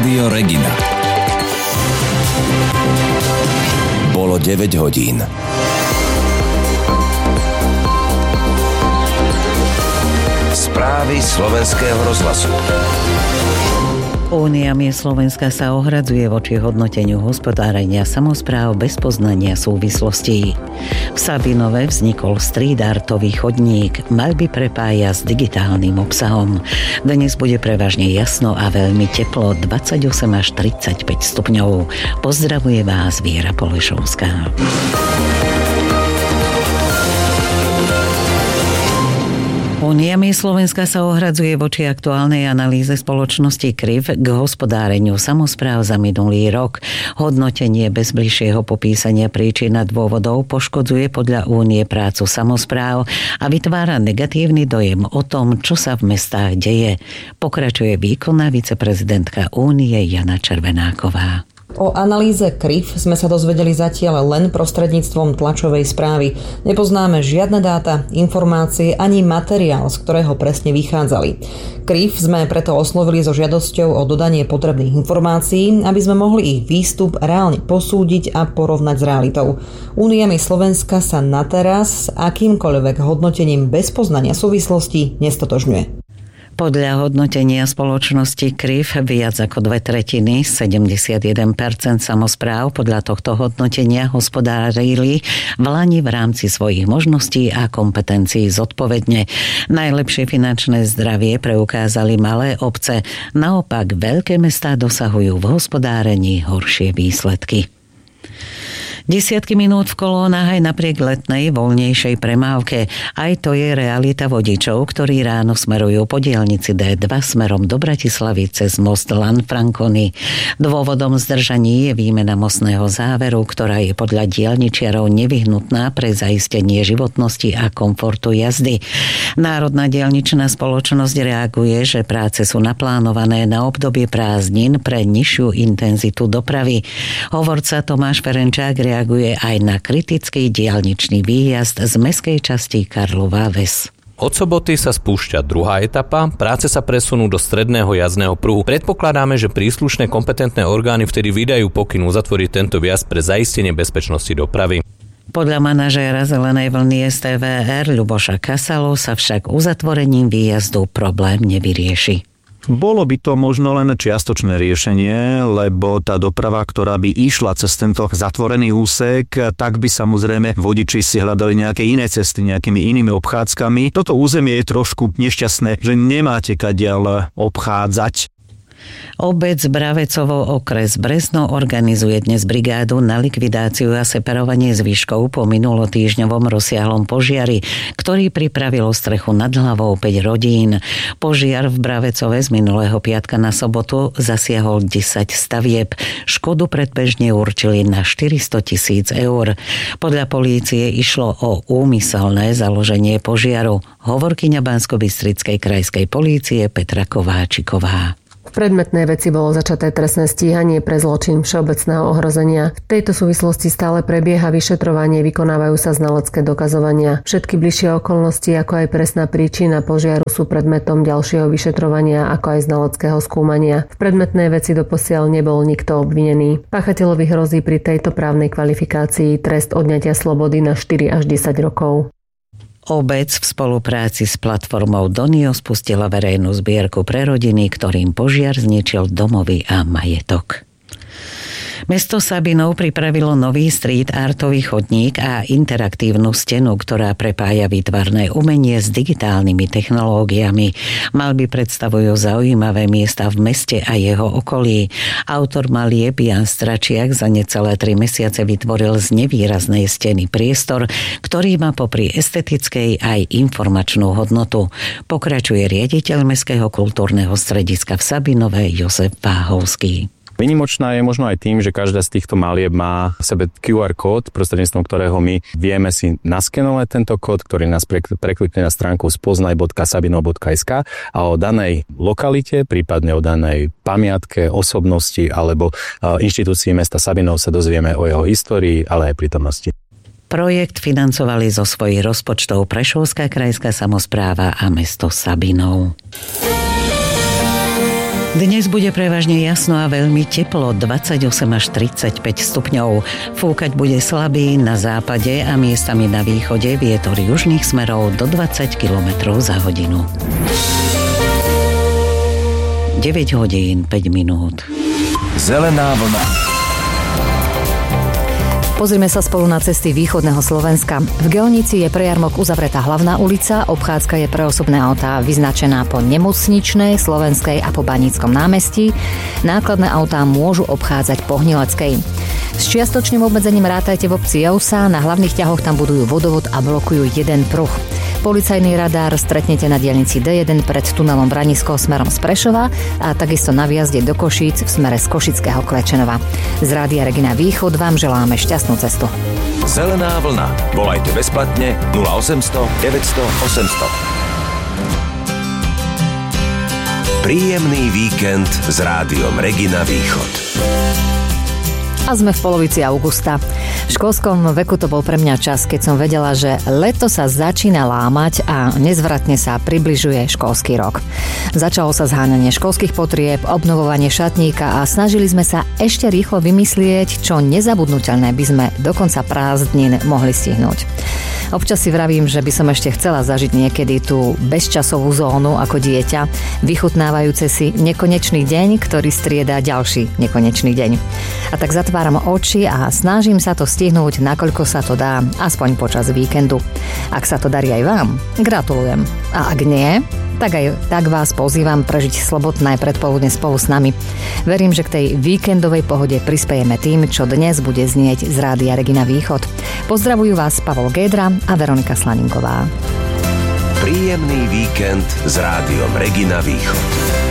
Rádio Regina. Bolo 9 hodín. Správy Slovenského rozhlasu. Únia miest Slovenska sa ohradzuje voči hodnoteniu hospodárenia samospráv bez poznania súvislostí. V Sabinove vznikol street artový chodník, mal by prepájať s digitálnym obsahom. Dnes bude prevažne jasno a veľmi teplo, 28 až 35 stupňov. Pozdravuje vás Viera Polešovská. Únia miest Slovenska sa ohradzuje voči aktuálnej analýze spoločnosti KRIV k hospodáreniu samospráv za minulý rok. Hodnotenie bez bližšieho popísania príčin a dôvodov poškodzuje podľa Únie prácu samospráv a vytvára negatívny dojem o tom, čo sa v mestách deje. Pokračuje výkonná viceprezidentka Únie Jana Červenáková. O analýze KRIV sme sa dozvedeli zatiaľ len prostredníctvom tlačovej správy. Nepoznáme žiadne dáta, informácie ani materiál, z ktorého presne vychádzali. KRIV sme preto oslovili so žiadosťou o dodanie potrebných informácií, aby sme mohli ich výstup reálne posúdiť a porovnať s realitou. Únia miest Slovenska sa na teraz s akýmkoľvek hodnotením bez poznania súvislostí nestotožňuje. Podľa hodnotenia spoločnosti KRIV viac ako 2/3, 71% samospráv podľa tohto hodnotenia hospodárili v lani v rámci svojich možností a kompetencií zodpovedne. Najlepšie finančné zdravie preukázali malé obce, naopak veľké mestá dosahujú v hospodárení horšie výsledky. Desiatky minút v kolónach aj napriek letnej voľnejšej premávke. Aj to je realita vodičov, ktorí ráno smerujú po diaľnici D2 smerom do Bratislavy cez most Lanfranconi. Dôvodom zdržaní je výmena mostného záveru, ktorá je podľa diaľničiarov nevyhnutná pre zaistenie životnosti a komfortu jazdy. Národná diaľničná spoločnosť reaguje, že práce sú naplánované na obdobie prázdnin pre nižšiu intenzitu dopravy. Hovorca Tomáš Ferenčák reaguje aj na kritický diaľničný výjazd z mestskej časti Karlová Ves. Od soboty sa spúšťa druhá etapa, práce sa presunú do stredného jazdného pruhu. Predpokladáme, že príslušné kompetentné orgány vtedy vydajú pokyn uzatvoriť tento vjazd pre zaistenie bezpečnosti dopravy. Podľa manažéra Zelenej vlny STVR Ľuboša Kasalu sa však uzatvorením výjazdu problém nevyrieši. Bolo by to možno len čiastočné riešenie, lebo tá doprava, ktorá by išla cez tento zatvorený úsek, tak by samozrejme vodiči si hľadali nejaké iné cesty, nejakými inými obchádzkami. Toto územie je trošku nešťastné, že nemáte kadiaľ obchádzať. Obec Bravecovo okres Brezno organizuje dnes brigádu na likvidáciu a separovanie zvyškov po minulotýždňovom rozsiahlom požiari, ktorý pripravilo strechu nad hlavou 5 rodín. Požiar v Bravecove z minulého piatka na sobotu zasiahol 10 stavieb. Škodu predbežne určili na 400 000 eur. Podľa polície išlo o úmyselné založenie požiaru. Hovorkyňa Banskobystrickej krajskej polície Petra Kováčiková. V predmetnej veci bolo začaté trestné stíhanie pre zločin všeobecného ohrozenia. V tejto súvislosti stále prebieha vyšetrovanie, vykonávajú sa znalecké dokazovania. Všetky bližšie okolnosti, ako aj presná príčina požiaru sú predmetom ďalšieho vyšetrovania, ako aj znaleckého skúmania. V predmetnej veci doposiaľ nebol nikto obvinený. Páchateľovi hrozí pri tejto právnej kvalifikácii trest odňatia slobody na 4 až 10 rokov. Obec v spolupráci s platformou Donio spustila verejnú zbierku pre rodiny, ktorým požiar zničil domovy a majetok. Mesto Sabinov pripravilo nový street artový chodník a interaktívnu stenu, ktorá prepája výtvarné umenie s digitálnymi technológiami. Malby predstavujú zaujímavé miesta v meste a jeho okolí. Autor malieb Jan Stračiak za necelé 3 mesiace vytvoril z nevýraznej steny priestor, ktorý má popri estetickej aj informačnú hodnotu. Pokračuje riaditeľ Mestského kultúrneho strediska v Sabinove Jozef Váhovský. Výnimočná je možno aj tým, že každá z týchto malieb má v sebe QR kód, prostredníctvom ktorého my vieme si naskenovať tento kód, ktorý nás preklikne na stránku spoznaj.sabinov.sk a o danej lokalite, prípadne o danej pamiatke, osobnosti alebo inštitúcii mesta Sabinov sa dozvieme o jeho histórii, ale aj prítomnosti. Projekt financovali zo svojich rozpočtov Prešovská krajská samospráva a mesto Sabinov. Dnes bude prevažne jasno a veľmi teplo, 28 až 35 stupňov. Fúkať bude slabý na západe a miestami na východe vietor južných smerov do 20 km za hodinu. 9 hodín 5 minút. Zelená vlna. Pozrime sa spolu na cesty východného Slovenska. V Gelnici je pre jarmok uzavretá hlavná ulica, obchádzka je pre osobné autá vyznačená po Nemocničnej, Slovenskej a po Baníckom námestí. Nákladné autá môžu obchádzať po Hnileckej. S čiastočným obmedzením rátajte v obci Jousa, na hlavných ťahoch tam budujú vodovod a blokujú jeden pruh. Policajný radár stretnete na diaľnici D1 pred tunelom Branisko smerom z Prešova a takisto na vjazde do Košíc v smere z Košického Klečenova. Z Rádia Regina Východ vám želáme šťastnú cestu. Zelená vlna. Volajte bezplatne 0800 900 800. Príjemný víkend s Rádiom Regina Východ. A sme v polovici augusta. V školskom veku to bol pre mňa čas, keď som vedela, že leto sa začína lámať a nezvratne sa približuje školský rok. Začalo sa zháňanie školských potrieb, obnovovanie šatníka a snažili sme sa ešte rýchlo vymyslieť, čo nezabudnuteľné by sme do konca prázdnin mohli stihnúť. Občas si vravím, že by som ešte chcela zažiť niekedy tú bezčasovú zónu ako dieťa, vychutnávajúce si nekonečný deň, ktorý strieda ďalší nekonečný deň. A tak zatváram oči a snažím sa to stihnúť, nakoľko sa to dá, aspoň počas víkendu. Ak sa to darí aj vám, gratulujem. A ak nie, tak vás pozývam prežiť slobodné predpoludne spolu s nami. Verím, že k tej víkendovej pohode prispejeme tým, čo dnes bude znieť z Rádia Regina Východ. Pozdravujú vás Pavol Gédra a Veronika Slaninková. Príjemný víkend s Rádiom Regina Východ.